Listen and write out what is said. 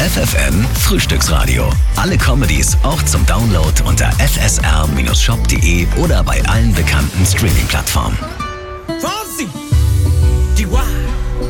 FFN Frühstücksradio. Alle Comedies auch zum Download unter fsr-shop.de oder bei allen bekannten Streaming-Plattformen.